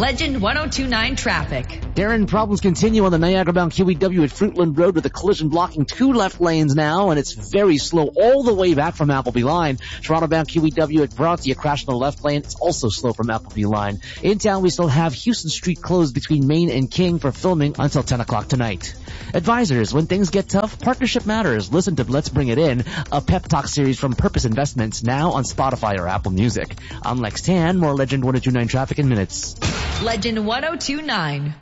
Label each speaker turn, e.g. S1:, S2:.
S1: Legend 1029 traffic.
S2: Darren, problems continue on the Niagara-bound QEW at Fruitland Road with a collision blocking 2 left lanes now, and it's very slow all the way back from Appleby Line. Toronto-bound QEW at Bronte, a crash in the left lane. It's also slow from Appleby Line. In town, we still have Houston Street closed between Main and King for filming until 10 o'clock tonight. Advisors, when things get tough, partnership matters. Listen to Let's Bring It In, a pep talk series from Purpose Investments, now on Spotify or Apple Music. I'm Lex Tan, more Legend 1029 traffic in minutes.
S1: Legend 1029.